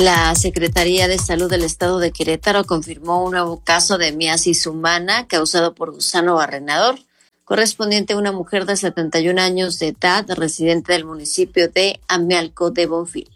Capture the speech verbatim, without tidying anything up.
La Secretaría de Salud del Estado de Querétaro confirmó un nuevo caso de miasis humana causado por gusano barrenador, correspondiente a una mujer de setenta y un años de edad, residente del municipio de Amialco de Bonfil.